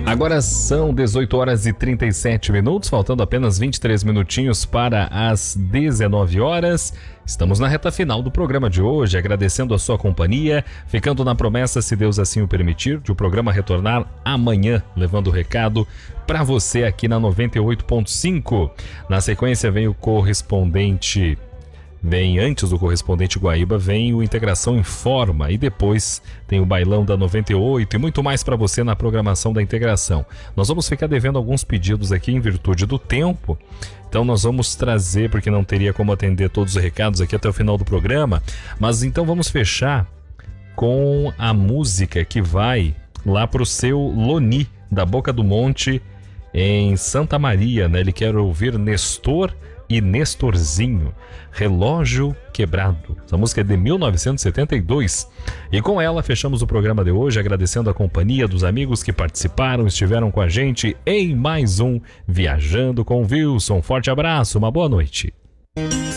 Agora são 18 horas e 37 minutos, faltando apenas 23 minutinhos para as 19 horas. Estamos na reta final do programa de hoje, agradecendo a sua companhia, ficando na promessa, se Deus assim o permitir, de o programa retornar amanhã, levando o recado para você aqui na 98.5. Na sequência vem o correspondente... antes do correspondente Guaíba, vem o Integração Informa e depois tem o Bailão da 98 e muito mais para você na programação da Integração. Nós vamos ficar devendo alguns pedidos aqui em virtude do tempo, então nós vamos trazer, porque não teria como atender todos os recados aqui até o final do programa, mas então vamos fechar com a música que vai lá pro seu Loni, da Boca do Monte, em Santa Maria, né? Ele quer ouvir Nestor e Nestorzinho, Relógio Quebrado. Essa música é de 1972. E com ela fechamos o programa de hoje, agradecendo a companhia dos amigos que participaram, estiveram com a gente em mais um Viajando com Wilson. Forte abraço, uma boa noite.